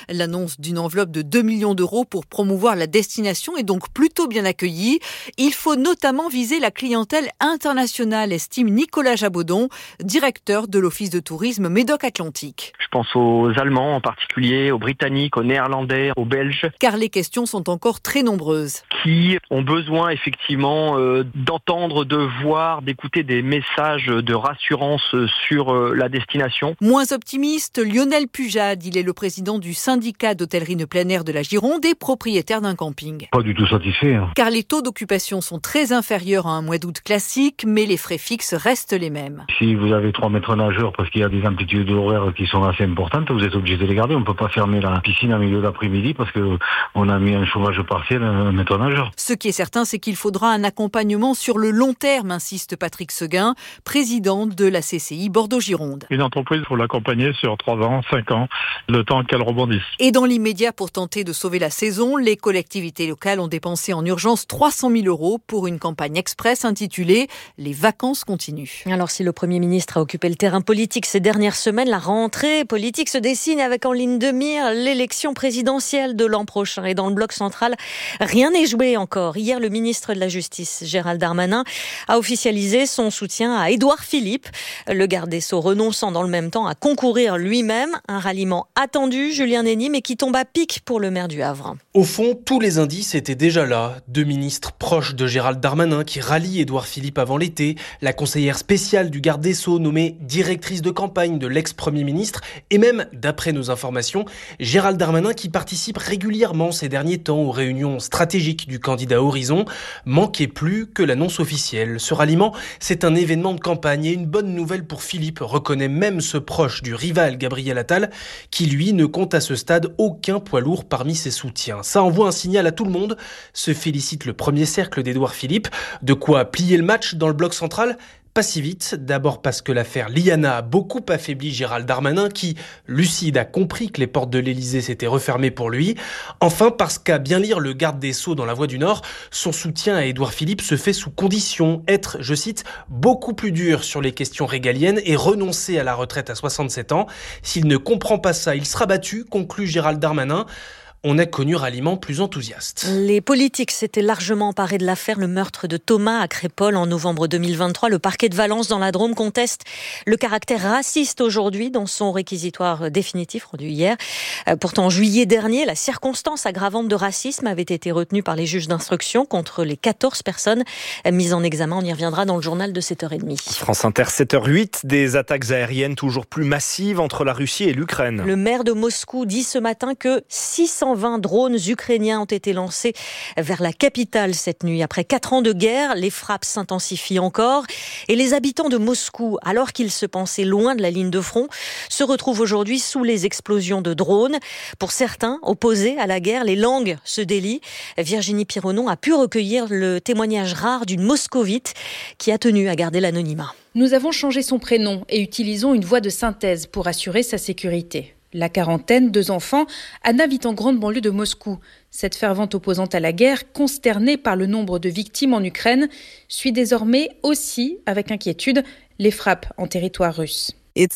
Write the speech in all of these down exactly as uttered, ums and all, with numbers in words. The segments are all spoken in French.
L'annonce d'une enveloppe de deux millions d'euros pour promouvoir la destination est donc plutôt bien accueillie. Il faut notamment viser la clientèle internationale, estime Nicolas Jabaudon, directeur de l'Office de tourisme Médoc-Atlantique. Je pense aux Allemands en particulier, aux Britanniques, aux Néerlandais, aux Belges. Car les questions sont encore très nombreuses. Qui ont besoin effectivement euh, d'entendre, de voir, d'écouter des messages de rassurance sur euh, la destination. Moins optimiste, Lionel Pujade, il est le président du syndicat d'hôtellerie de plein air de la Gironde et propriétaire d'un camping. Pas du tout satisfait. Hein. Car les taux d'occupation sont très inférieurs à un mois d'août classique, mais les frais fixes restent les mêmes. Si vous avez trois maîtres nageurs parce qu'il y a des amplitudes horaires qui sont assez importantes, vous êtes obligé de les garder. On ne peut pas fermer la piscine à milieu d'après-midi parce qu'on a mis un chômage partiel à un maître nageur. Ce qui est certain, c'est qu'il faudra un accompagnement sur le long terme, insiste Patrick Seguin, président de la C C I Bordeaux-Gironde. Une entreprise, il faut l'accompagner sur trois ans, cinq ans, le temps qu'elle rebondisse. Et dans l'immédiat, pour tenter de sauver la saison, les collectivités locales ont dépensé en urgence trois cent mille euros pour une campagne express intitulée « Les vacances continuent ». Alors si le Premier ministre a occupé le terrain politique ces dernières semaines, la rentrée politique se dessine avec en ligne de mire l'élection présidentielle de l'an prochain. Et dans le bloc central, rien n'est joué encore. Hier, le ministre de la Justice, Gérald Darmanin, a officialisé son soutien à Édouard Philippe, le garde des Sceaux renonçant dans le même temps à concourir lui-même. Un ralliement attendu, Julien Nenny, mais qui tombe à pic pour le maire du Havre. Au fond, tous les indices étaient déjà là. Deux ministres proches de Gérald Darmanin qui rallient Édouard Philippe avant l'été, la conseillère spéciale du garde des Sceaux nommée directrice de campagne de l'ex-premier ministre et même, d'après nos informations, Gérald Darmanin qui participe régulièrement ces derniers temps aux réunions stratégiques du candidat Horizon. Manquait plus que l'annonce officielle. Ce ralliement, c'est un événement de campagne et une bonne nouvelle pour Philippe, reconnaît même ce proche du rival Gabriel Attal, qui lui ne compte à ce stade aucun poids lourd parmi ses soutiens. Ça envoie un signal à tout le monde, se félicite le premier cercle d'Édouard Philippe. De quoi plier le match dans le bloc central ? Pas si vite, d'abord parce que l'affaire Liana a beaucoup affaibli Gérald Darmanin qui, lucide, a compris que les portes de l'Élysée s'étaient refermées pour lui. Enfin parce qu'à bien lire le garde des Sceaux dans La Voix du Nord, son soutien à Édouard Philippe se fait sous condition, être, je cite, beaucoup plus dur sur les questions régaliennes et renoncer à la retraite à soixante-sept ans. S'il ne comprend pas ça, il sera battu, conclut Gérald Darmanin. On a connu ralliement plus enthousiaste. Les politiques s'étaient largement emparés de l'affaire, le meurtre de Thomas à Crépol en novembre deux mille vingt-trois. Le parquet de Valence dans la Drôme conteste le caractère raciste aujourd'hui dans son réquisitoire définitif rendu hier. Pourtant, en juillet dernier, la circonstance aggravante de racisme avait été retenue par les juges d'instruction contre les quatorze personnes mises en examen. On y reviendra dans le journal de sept heures trente. France Inter, sept heures huit, des attaques aériennes toujours plus massives entre la Russie et l'Ukraine. Le maire de Moscou dit ce matin que six cent vingt drones ukrainiens ont été lancés vers la capitale cette nuit. Après quatre ans de guerre, les frappes s'intensifient encore et les habitants de Moscou, alors qu'ils se pensaient loin de la ligne de front, se retrouvent aujourd'hui sous les explosions de drones. Pour certains, opposés à la guerre, les langues se délient. Virginie Pironon a pu recueillir le témoignage rare d'une moscovite qui a tenu à garder l'anonymat. Nous avons changé son prénom et utilisons une voix de synthèse pour assurer sa sécurité. La quarantaine, deux enfants, Anna vit en grande banlieue de Moscou. Cette fervente opposante à la guerre, consternée par le nombre de victimes en Ukraine, suit désormais aussi, avec inquiétude, les frappes en territoire russe.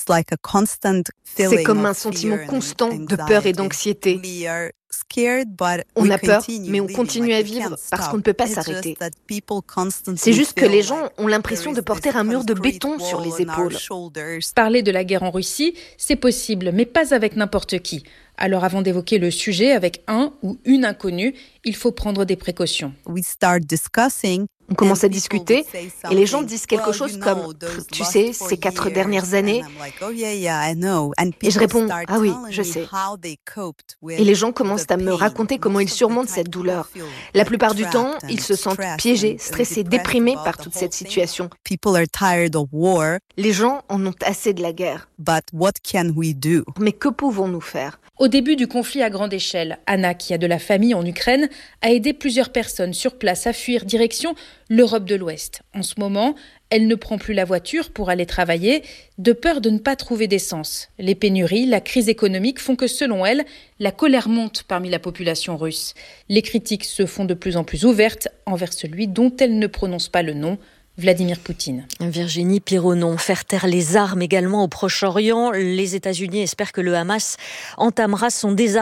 C'est comme un sentiment constant de peur et d'anxiété. On a peur, mais on continue à vivre parce qu'on ne peut pas s'arrêter. C'est juste que les gens ont l'impression de porter un mur de béton sur les épaules. Parler de la guerre en Russie, c'est possible, mais pas avec n'importe qui. Alors avant d'évoquer le sujet avec un ou une inconnue, il faut prendre des précautions. On commence à discuter et les gens disent quelque chose comme « Tu sais, ces quatre dernières années… » Et je réponds « Ah oui, je sais. » Et les gens commencent à me raconter comment ils surmontent cette douleur. La plupart du temps, ils se sentent piégés, stressés, déprimés par toute cette situation. Les gens en ont assez de la guerre. Mais que pouvons-nous faire ? Au début du conflit à grande échelle, Anna, qui a de la famille en Ukraine, a aidé plusieurs personnes sur place à fuir direction l'Europe de l'Ouest. En ce moment, elle ne prend plus la voiture pour aller travailler, de peur de ne pas trouver d'essence. Les pénuries, la crise économique font que, selon elle, la colère monte parmi la population russe. Les critiques se font de plus en plus ouvertes envers celui dont elle ne prononce pas le nom, Vladimir Poutine. Virginie Pironon, faire taire les armes également au Proche-Orient. Les États-Unis espèrent que le Hamas entamera son désarmement